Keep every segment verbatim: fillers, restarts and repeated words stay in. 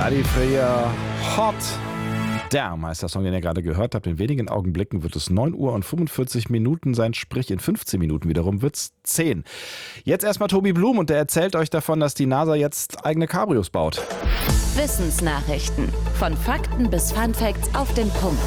Daddy Freya, Hot Damn heißt der Song, den ihr gerade gehört habt. In wenigen Augenblicken wird es neun Uhr und fünfundvierzig Minuten sein, sprich in fünfzehn Minuten wiederum wird es zehn. Jetzt erstmal Tobi Blum und der erzählt euch davon, dass die NASA jetzt eigene Cabrios baut. Wissensnachrichten. Von Fakten bis Funfacts auf den Punkt.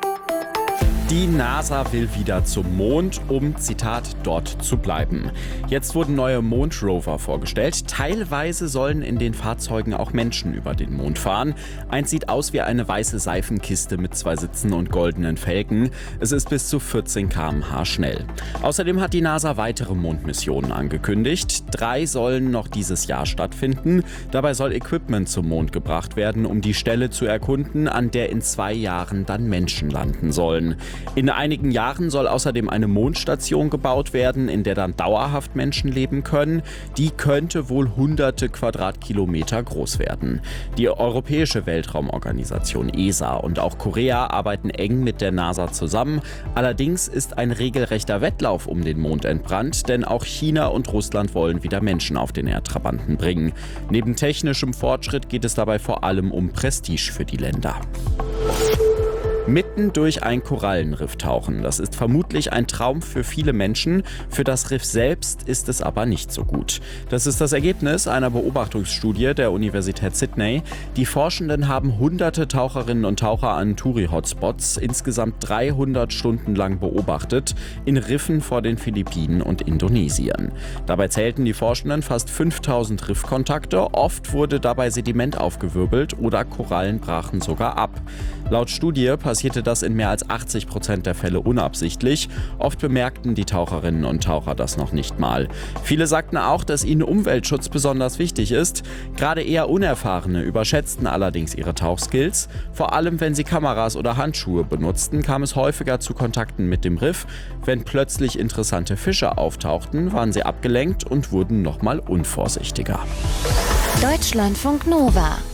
Die NASA will wieder zum Mond, um, Zitat, dort zu bleiben. Jetzt wurden neue Mondrover vorgestellt. Teilweise sollen in den Fahrzeugen auch Menschen über den Mond fahren. Eins sieht aus wie eine weiße Seifenkiste mit zwei Sitzen und goldenen Felgen. Es ist bis zu vierzehn Kilometer pro Stunde schnell. Außerdem hat die NASA weitere Mondmissionen angekündigt. Drei sollen noch dieses Jahr stattfinden. Dabei soll Equipment zum Mond gebracht werden, um die Stelle zu erkunden, an der in zwei Jahren dann Menschen landen sollen. In einigen Jahren soll außerdem eine Mondstation gebaut werden, in der dann dauerhaft Menschen leben können. Die könnte wohl hunderte Quadratkilometer groß werden. Die Europäische Weltraumorganisation E S A und auch Korea arbeiten eng mit der NASA zusammen. Allerdings ist ein regelrechter Wettlauf um den Mond entbrannt, denn auch China und Russland wollen wieder Menschen auf den Erdtrabanten bringen. Neben technischem Fortschritt geht es dabei vor allem um Prestige für die Länder. Mitten durch ein Korallenriff tauchen. Das ist vermutlich ein Traum für viele Menschen. Für das Riff selbst ist es aber nicht so gut. Das ist das Ergebnis einer Beobachtungsstudie der Universität Sydney. Die Forschenden haben hunderte Taucherinnen und Taucher an Touri-Hotspots insgesamt dreihundert Stunden lang beobachtet, in Riffen vor den Philippinen und Indonesien. Dabei zählten die Forschenden fast fünftausend Riffkontakte. Oft wurde dabei Sediment aufgewirbelt oder Korallen brachen sogar ab. Laut Studie passierte das in mehr als achtzig Prozent der Fälle unabsichtlich. Oft bemerkten die Taucherinnen und Taucher das noch nicht mal. Viele sagten auch, dass ihnen Umweltschutz besonders wichtig ist. Gerade eher Unerfahrene überschätzten allerdings ihre Tauchskills. Vor allem, wenn sie Kameras oder Handschuhe benutzten, kam es häufiger zu Kontakten mit dem Riff. Wenn plötzlich interessante Fische auftauchten, waren sie abgelenkt und wurden nochmal unvorsichtiger. Deutschlandfunk Nova